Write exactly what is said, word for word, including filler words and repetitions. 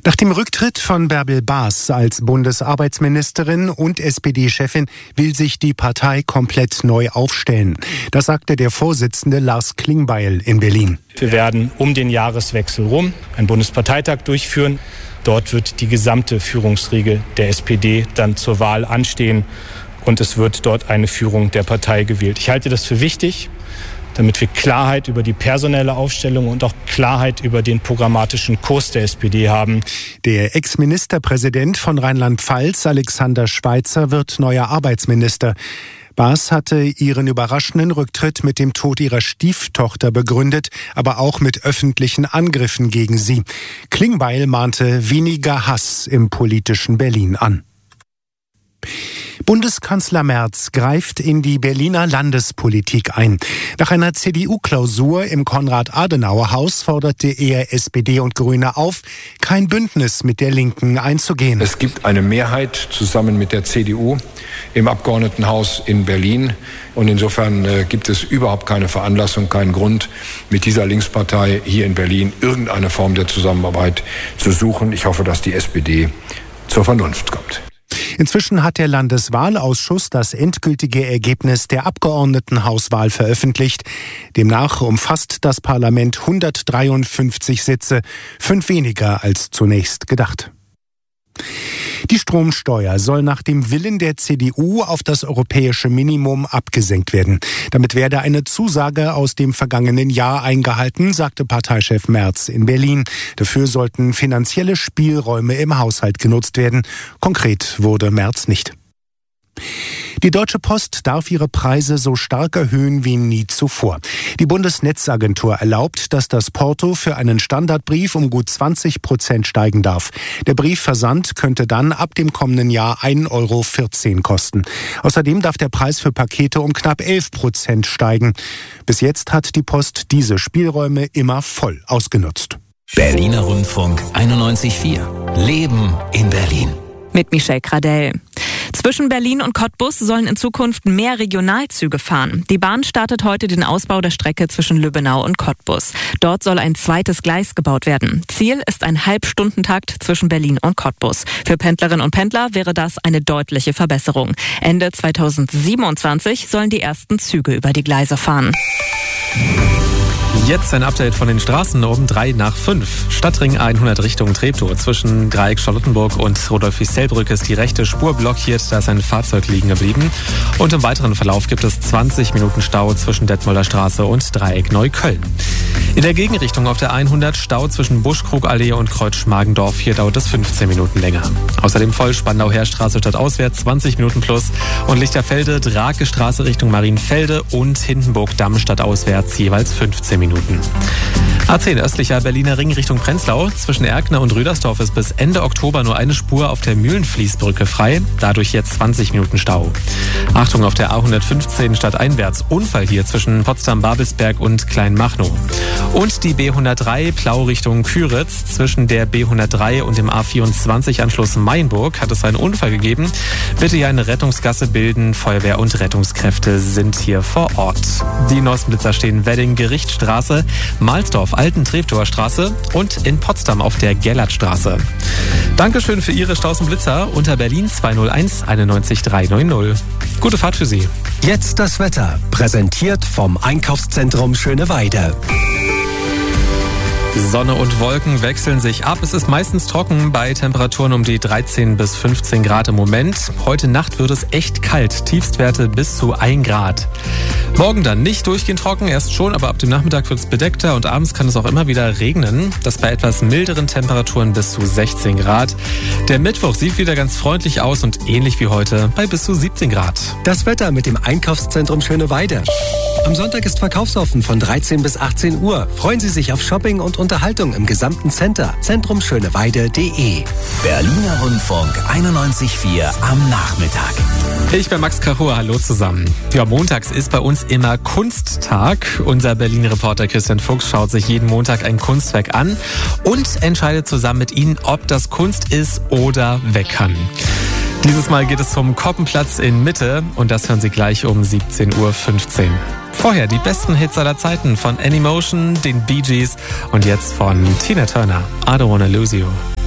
Nach dem Rücktritt von Bärbel Baas als Bundesarbeitsministerin und S P D-Chefin will sich die Partei komplett neu aufstellen. Das sagte der Vorsitzende Lars Klingbeil in Berlin. Wir werden um den Jahreswechsel rum einen Bundesparteitag durchführen. Dort wird die gesamte Führungsriege der S P D dann zur Wahl anstehen und es wird dort eine Führung der Partei gewählt. Ich halte das für wichtig, damit wir Klarheit über die personelle Aufstellung und auch Klarheit über den programmatischen Kurs der S P D haben. Der Ex-Ministerpräsident von Rheinland-Pfalz, Alexander Schweitzer, wird neuer Arbeitsminister. Baas hatte ihren überraschenden Rücktritt mit dem Tod ihrer Stieftochter begründet, aber auch mit öffentlichen Angriffen gegen sie. Klingbeil mahnte weniger Hass im politischen Berlin an. Bundeskanzler Merz greift in die Berliner Landespolitik ein. Nach einer C D U-Klausur im Konrad-Adenauer-Haus forderte er S P D und Grüne auf, kein Bündnis mit der Linken einzugehen. Es gibt eine Mehrheit zusammen mit der C D U im Abgeordnetenhaus in Berlin. Und insofern äh, gibt es überhaupt keine Veranlassung, keinen Grund, mit dieser Linkspartei hier in Berlin irgendeine Form der Zusammenarbeit zu suchen. Ich hoffe, dass die S P D zur Vernunft kommt. Inzwischen hat der Landeswahlausschuss das endgültige Ergebnis der Abgeordnetenhauswahl veröffentlicht. Demnach umfasst das Parlament hundertdreiundfünfzig Sitze, fünf weniger als zunächst gedacht. Die Stromsteuer soll nach dem Willen der C D U auf das europäische Minimum abgesenkt werden. Damit werde eine Zusage aus dem vergangenen Jahr eingehalten, sagte Parteichef Merz in Berlin. Dafür sollten finanzielle Spielräume im Haushalt genutzt werden. Konkret wurde Merz nicht. Die Deutsche Post darf ihre Preise so stark erhöhen wie nie zuvor. Die Bundesnetzagentur erlaubt, dass das Porto für einen Standardbrief um gut zwanzig Prozent steigen darf. Der Briefversand könnte dann ab dem kommenden Jahr ein Euro vierzehn kosten. Außerdem darf der Preis für Pakete um knapp elf Prozent steigen. Bis jetzt hat die Post diese Spielräume immer voll ausgenutzt. Berliner Rundfunk einundneunzig Komma vier. Leben in Berlin. Mit Michelle Gradell. Zwischen Berlin und Cottbus sollen in Zukunft mehr Regionalzüge fahren. Die Bahn startet heute den Ausbau der Strecke zwischen Lübbenau und Cottbus. Dort soll ein zweites Gleis gebaut werden. Ziel ist ein Halbstundentakt zwischen Berlin und Cottbus. Für Pendlerinnen und Pendler wäre das eine deutliche Verbesserung. Ende zweitausendsiebenundzwanzig sollen die ersten Züge über die Gleise fahren. Jetzt ein Update von den Straßen um drei nach fünf. Stadtring hundert Richtung Treptow. Zwischen Dreieck Charlottenburg und Rudolf-Wiesel-Brücke ist die rechte Spur blockiert. Da ist ein Fahrzeug liegen geblieben. Und im weiteren Verlauf gibt es zwanzig Minuten Stau zwischen Detmolder Straße und Dreieck Neukölln. In der Gegenrichtung auf der hundert Stau zwischen Buschkrugallee und Kreuz Schmargendorf. Hier dauert es fünfzehn Minuten länger. Außerdem voll Spandau-Heerstraße stadtauswärts zwanzig Minuten plus. Und Lichterfelde, Drake Straße Richtung Marienfelde und Hindenburg-Damm stadtauswärts jeweils fünfzehn Minuten. A zehn östlicher Berliner Ring Richtung Prenzlau. Zwischen Erkner und Rüdersdorf ist bis Ende Oktober nur eine Spur auf der Mühlenfließbrücke frei. Dadurch jetzt zwanzig Minuten Stau. Achtung auf der A hundertfünfzehn stadteinwärts. Unfall hier zwischen Potsdam-Babelsberg und Kleinmachnow. Und die B hundertdrei Plau Richtung Küritz. Zwischen der B hundertdrei und dem A vierundzwanzig Anschluss Mainburg hat es einen Unfall gegeben. Bitte hier eine Rettungsgasse bilden. Feuerwehr und Rettungskräfte sind hier vor Ort. Die neuesten Blitzer stehen Wedding, Gerichtstraße, Mahlsdorf, Alten Treptower Straße und in Potsdam auf der Gerlandstraße. Dankeschön für Ihre Staus und Blitzer unter Berlin zweihunderteins einundneunzig dreihundertneunzig. Gute Fahrt für Sie. Jetzt das Wetter, präsentiert vom Einkaufszentrum Schöneweide. Sonne und Wolken wechseln sich ab. Es ist meistens trocken bei Temperaturen um die dreizehn bis fünfzehn Grad im Moment. Heute Nacht wird es echt kalt. Tiefstwerte bis zu ein Grad. Morgen dann nicht durchgehend trocken, erst schon, aber ab dem Nachmittag wird es bedeckter und abends kann es auch immer wieder regnen. Das bei etwas milderen Temperaturen bis zu sechzehn Grad. Der Mittwoch sieht wieder ganz freundlich aus und ähnlich wie heute bei bis zu siebzehn Grad. Das Wetter mit dem Einkaufszentrum Schöneweide. Am Sonntag ist verkaufsoffen von dreizehn bis achtzehn Uhr. Freuen Sie sich auf Shopping und Unterhaltung im gesamten Center. zentrum schöneweide punkt de. Berliner Rundfunk einundneunzig Komma vier am Nachmittag. Ich bin Max Krachur, hallo zusammen. Ja, montags ist bei uns immer Kunsttag. Unser Berlin-Reporter Christian Fuchs schaut sich jeden Montag ein Kunstwerk an und entscheidet zusammen mit Ihnen, ob das Kunst ist oder weg kann. Dieses Mal geht es zum Koppenplatz in Mitte und das hören Sie gleich um siebzehn Uhr fünfzehn. Vorher die besten Hits aller Zeiten von Anymotion, den Bee Gees und jetzt von Tina Turner. I Don't Wanna Lose You.